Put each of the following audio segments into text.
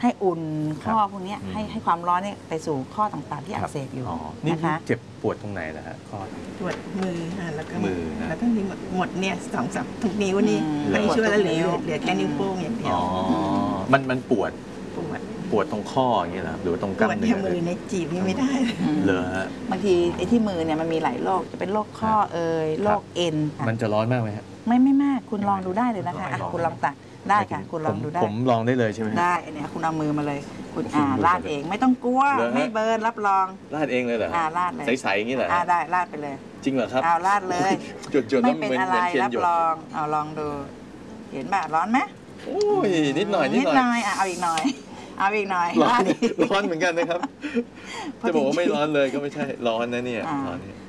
ให้อุ่นข้อพวกนี้ให้ความร้อนเนี่ยไปสู่ข้อต่างๆที่อักเสบอยู่นะคะเจ็บปวดตรงไหนล่ะฮะข้อปวดมือค่ะแล้วก็มือแล้วก็นี่หมดเนี่ย2-3ทุกนิ้วนี่ไม่ช่วยแล้วเหลือแค่นิ้วโป้งอย่างเดียวมันปวดตรงข้ออย่างเงี้ยเหรอหรือตรงกล้ามเนื้อมือในจีบนี่ไม่ได้เลยฮะบางทีไอ้ที่มือเนี่ยมันมีหลายโรคจะเป็นโรคข้อโรคเอ็นมันจะร้อนมากไหมฮะไม่มากคุณลองดูได้เลยนะคะคุณลองตักได้ค่ะคุณลองดูได้ผมลองได้เลยใช่ไหมได้เนี่ยคุณเอามือมาเลยคุณราดเองไม่ต้องกลัวไม่เบิร์นรับรองราดเองเลยเหรอราดเลยใสๆอย่างนี้เหรอได้ราดไปเลยจริงเหรอครับราดเลยจุดๆไม่เป็นอะไรรับรองลองดูเห็นแบบร้อนไหมโอ้ยนิดหน่อยเอาอีกหน่อยร้อนเหมือนกันนะครับจะบอกว่าไม่ร้อนเลยก็ไม่ใช่ร้อนนะเนี่ยร้อนนี่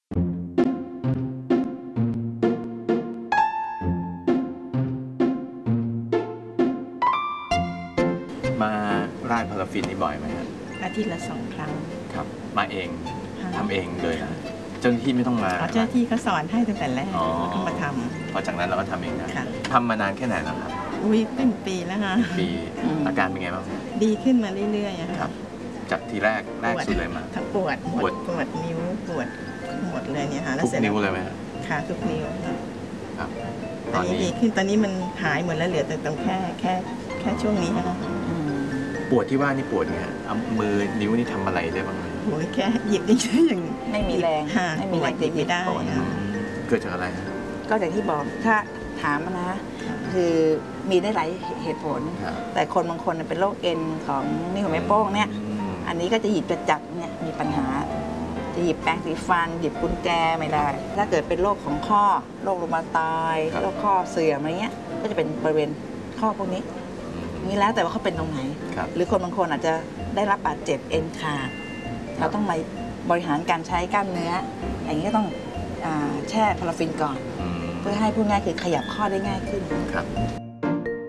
มาราดพาราฟินนี่บ่อยไหมครับอาทิตย์ละ2 ครั้งครับมาเองทำเองเลยนะเจ้าหน้าที่ไม่ต้องมาเจ้าหน้าที่เขาสอนให้ตั้งแต่แรกก็มาทำพอจากนั้นเราก็ทำเองนะทำมานานแค่ไหนแล้วครับเป็นปีแล้วค่ะปีอาการเป็นไงบ้างดีขึ้นมาเรื่อยๆครับจากทีแรกสุดเลยมาทั้งปวดนิ้วปวดหมดเลยเนี่ยค่ะทุกนิ้วเลยไหมค่ะทุกนิ้วครับตอนนี้ดีขึ้นตอนนี้มันหายหมดแล้วเหลือแต่ตรงแค่ช่วงนี้ค่ะปวดที่ว่านี่ปวดไงเอามือนิ้วนี่ทำอะไรได้บ้างไหมโอ้ยแค่หยิบนี่อย่างไม่มีแรงไม่มีแรงหยิบไม่ได้เกิดจากอะไรก็อย่างที่บอกถ้าถามนะคือมีได้หลายเหตุผลแต่คนบางคนเป็นโรคเอ็นของนิ้วหัวแม่โป้งเนี่ยอันนี้ก็จะหยิบจะจับเนี่ยมีปัญหาจะหยิบแปรงสีฟันหยิบกุญแจไม่ได้ถ้าเกิดเป็นโรคของข้อโรครูมาตอยโรคข้อเสื่อมอะไรเงี้ยก็จะเป็นบริเวณข้อพวกนี้นี่แล้วแต่ว่าเขาเป็นตรงไหนหรือคนบางคนอาจจะได้รับบาดเจ็บเอ็นขาดเราต้องมาบริหารการใช้กล้ามเนื้ออย่างนี้ก็ต้องแช่พาราฟินก่อนเพื่อให้พูดง่ายคือขยับข้อได้ง่ายขึ้นครับ